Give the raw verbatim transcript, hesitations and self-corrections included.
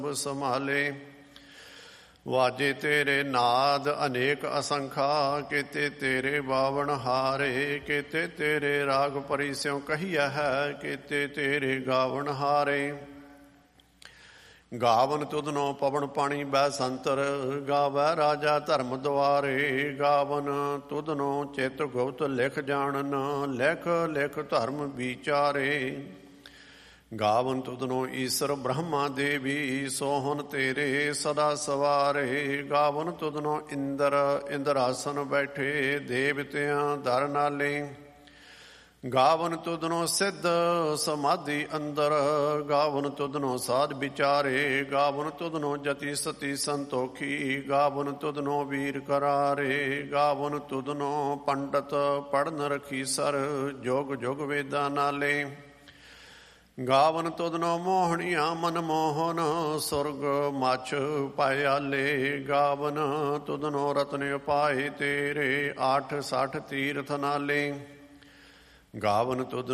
ਸੰਭਾਲੇ। ਵਾਜੇ ਤੇਰੇ ਨਾਦ ਅਨੇਕ ਅਸੰਖਾ, ਕੀਤੇ ਤੇਰੇ ਬਾਵਨ ਹਾਰੇ। ਕੀਤੇ ਤੇਰੇ ਰਾਗ ਪਰੀ ਸਿਉ ਕਹੀਆ ਹੈ, ਕੀਤੇ ਤੇਰੇ ਗਾਵਨ ਹਾਰੇ। ਗਾਵਨ ਤੁਧਨੋ ਪਵਨ ਪਾਣੀ ਬੈ ਸੰਤਰ, ਗਾਵੈ ਰਾਜਾ ਧਰਮ ਦੁਆਰੇ। ਗਾਵਨ ਤੁਧਨੋ ਚਿਤ ਗੁਪਤ ਲਿਖ ਜਾਣਨ, ਲਿਖ ਲਿਖ ਧਰਮ ਵਿਚਾਰੇ। ਗਾਵਨ ਤੁਧਨੋ ਈਸ਼ਰ ਬ੍ਰਹਮਾ ਦੇਵੀ, ਸੋਹਨ ਤੇਰੇ ਸਦਾ ਸਵਾਰੇ। ਗਾਵਨ ਤੁਧਨੋ ਇੰਦਰ ਇੰਦਰਾਸਨ ਬੈਠੇ, ਦੇਵਤਿਆਂ ਦਰ ਨਾਲੇ। ਗਾਵਨ ਤੁਧਨੋ ਸਿੱਧ ਸਮਾਧੀ ਅੰਦਰ, ਗਾਵਨ ਤੁਧਨੋ ਸਾਧ ਵਿਚਾਰੇ। ਗਾਵਨ ਤੁਧਨੋ ਜਤੀ ਸਤੀ ਸੰਤੋਖੀ, ਗਾਵਨ ਤੁਧਨੋ ਵੀਰ ਕਰਾਰੇ। ਗਾਵਨ ਤੁਧਨੋ ਪੰਡਤ ਪੜਨ ਰਖੀ ਸਰ, ਜੋਗ ਜੁਗ ਵੇਦਾਂ ਨਾਲੇ। ਗਾਵਨ ਤੁਧਨੋ ਮੋਹਣੀਆਂ ਮਨ ਮੋਹਨ, ਸੁਰਗ ਮਛ ਪਾਇਆਲੇ। ਗਾਵਨ ਤੁਧਨੋ ਰਤਨ ਉਪਾਏ ਤੇਰੇ, ਆਠ ਸੱਠ ਤੀਰਥ ਨਾਲੇ। ਗਾਵਨ ਤੁਧ